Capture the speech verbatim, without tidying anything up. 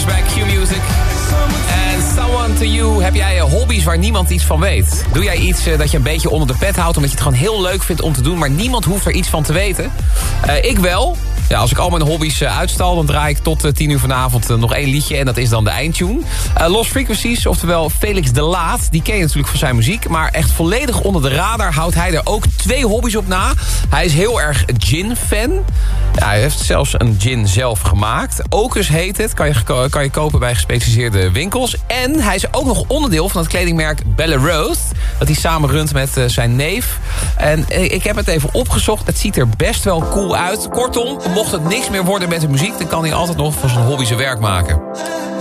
Brothers bij Q-Music. En Someone to You. Heb jij hobby's waar niemand iets van weet? Doe jij iets uh, dat je een beetje onder de pet houdt... omdat je het gewoon heel leuk vindt om te doen... maar niemand hoeft er iets van te weten? Uh, ik wel. Ja, als ik al mijn hobby's uh, uitstal... dan draai ik tot uh, tien uur vanavond uh, nog één liedje... en dat is dan de eindtune. Uh, Lost Frequencies, oftewel Felix de Laat... die ken je natuurlijk van zijn muziek... maar echt volledig onder de radar houdt hij er ook twee hobby's op na. Hij is heel erg gin-fan. Ja, hij heeft zelfs een gin zelf gemaakt. Ocus heet het, kan je, kan je kopen bij gespecialiseerde winkels. En hij is ook nog onderdeel van het kledingmerk Bella Rose... dat hij samen runt met uh, zijn neef. En uh, ik heb het even opgezocht. Het ziet er best wel cool uit. Kortom, mocht het niks meer worden met de muziek... dan kan hij altijd nog van zijn hobby zijn werk maken.